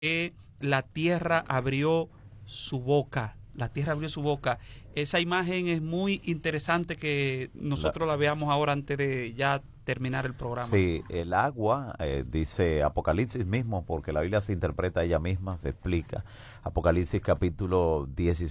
que la tierra abrió su boca. La tierra abrió su boca. Esa imagen es muy interesante que nosotros la veamos ahora antes de ya terminar el programa. Sí, el agua, dice Apocalipsis mismo, porque la Biblia se interpreta ella misma, se explica. Apocalipsis capítulo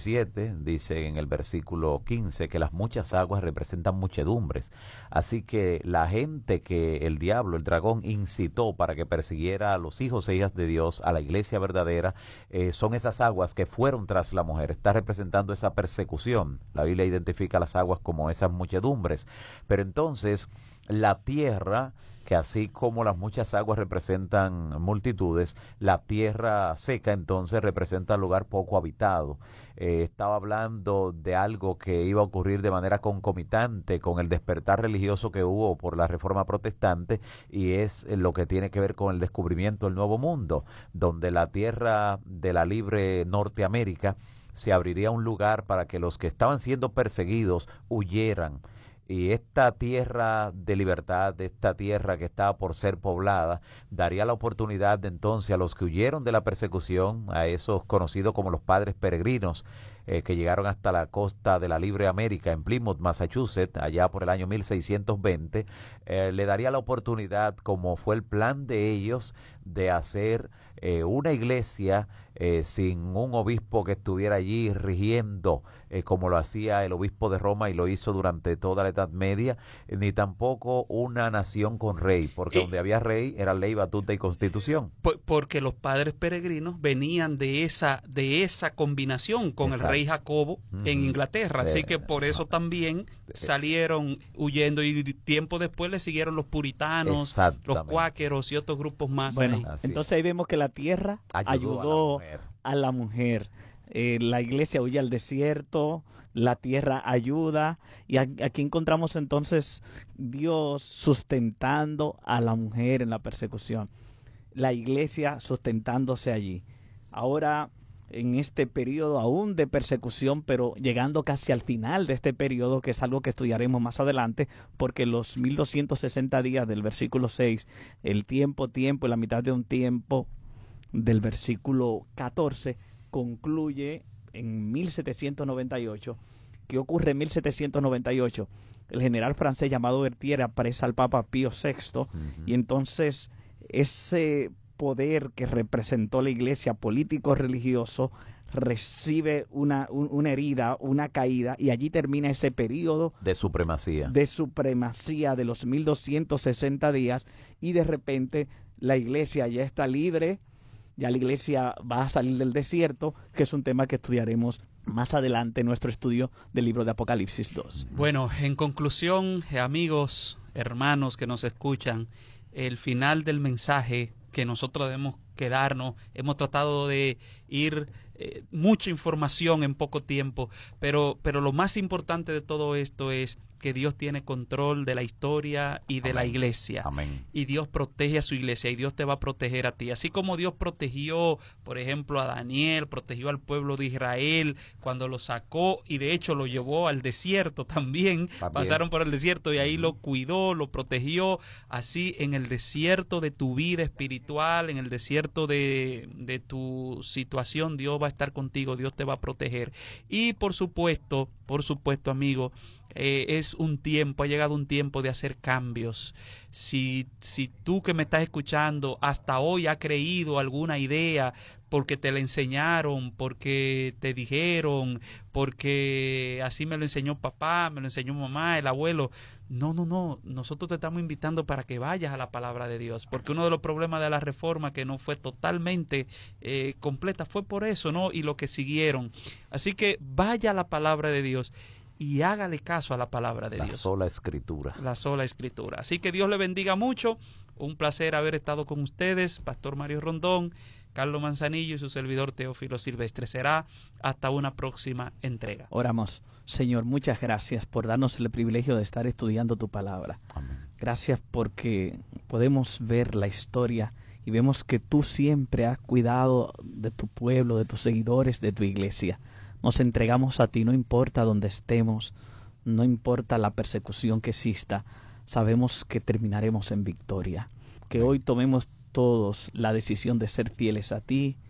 17 dice en el versículo 15 que las muchas aguas representan muchedumbres. Así que la gente que el diablo, el dragón, incitó para que persiguiera a los hijos e hijas de Dios, a la iglesia verdadera, son esas aguas que fueron tras la mujer. Está representando esa persecución. La Biblia identifica las aguas como esas muchedumbres. Pero entonces la tierra, que así como las muchas aguas representan multitudes, la tierra seca entonces representa lugar poco habitado. Estaba hablando de algo que iba a ocurrir de manera concomitante con el despertar religioso que hubo por la Reforma Protestante, y es lo que tiene que ver con el descubrimiento del Nuevo Mundo, donde la tierra de la libre Norteamérica se abriría un lugar para que los que estaban siendo perseguidos huyeran. Y esta tierra de libertad, esta tierra que estaba por ser poblada, daría la oportunidad de entonces a los que huyeron de la persecución, a esos conocidos como los padres peregrinos, que llegaron hasta la costa de la Libre América en Plymouth, Massachusetts, allá por el año 1620, le daría la oportunidad, como fue el plan de ellos, de hacer una iglesia sin un obispo que estuviera allí rigiendo, como lo hacía el obispo de Roma y lo hizo durante toda la Edad Media, ni tampoco una nación con rey, porque donde había rey era ley, batuta y constitución. Porque los padres peregrinos venían de esa combinación con el rey Jacobo en Inglaterra, así que por eso también salieron huyendo, y tiempo después le siguieron los puritanos, los cuáqueros y otros grupos más. Bueno, entonces ahí vemos que la tierra ayudó a la mujer. La iglesia huye al desierto, la tierra ayuda, y aquí encontramos entonces Dios sustentando a la mujer en la persecución, la iglesia sustentándose allí. Ahora, en este periodo aún de persecución, pero llegando casi al final de este periodo, que es algo que estudiaremos más adelante, porque los 1260 días del versículo 6, el tiempo y la mitad de un tiempo del versículo 14, concluye en 1798. ¿Qué ocurre en 1798? El general francés llamado Berthier apresa al Papa Pío VI, y entonces ese poder que representó la iglesia político-religioso recibe una herida, una caída, y allí termina ese periodo de supremacía de los 1260 días, y de repente la iglesia ya está libre. Ya la iglesia va a salir del desierto, que es un tema que estudiaremos más adelante en nuestro estudio del libro de Apocalipsis 2. Bueno, en conclusión, amigos, hermanos que nos escuchan, el final del mensaje que nosotros debemos quedarnos, hemos tratado de ir mucha información en poco tiempo, pero lo más importante de todo esto es que Dios tiene control de la historia y de la iglesia. Amén. Y Dios protege a su iglesia, y Dios te va a proteger a ti. Así como Dios protegió, por ejemplo, a Daniel, protegió al pueblo de Israel cuando lo sacó, y de hecho lo llevó al desierto también. Pasaron por el desierto y ahí lo cuidó, lo protegió. Así en el desierto de tu vida espiritual, en el desierto de tu situación, Dios va a estar contigo, Dios te va a proteger. Y por supuesto, amigo, es un tiempo, ha llegado un tiempo de hacer cambios. Si tú que me estás escuchando hasta hoy has creído alguna idea porque te la enseñaron, porque te dijeron, porque así me lo enseñó papá, me lo enseñó mamá, el abuelo, no, nosotros te estamos invitando para que vayas a la palabra de Dios, porque uno de los problemas de la reforma que no fue totalmente completa fue por eso, ¿no? Y lo que siguieron. Así que vaya a la palabra de Dios y hágale caso a la palabra de Dios. La sola escritura. Así que Dios le bendiga mucho. Un placer haber estado con ustedes, Pastor Mario Rondón, Carlos Manzanillo y su servidor Teófilo Silvestre. Será hasta una próxima entrega. Oramos. Señor, muchas gracias por darnos el privilegio de estar estudiando tu palabra. Amén. Gracias porque podemos ver la historia y vemos que tú siempre has cuidado de tu pueblo, de tus seguidores, de tu iglesia. Nos entregamos a ti, no importa dónde estemos, no importa la persecución que exista, sabemos que terminaremos en victoria. Que hoy tomemos todos la decisión de ser fieles a ti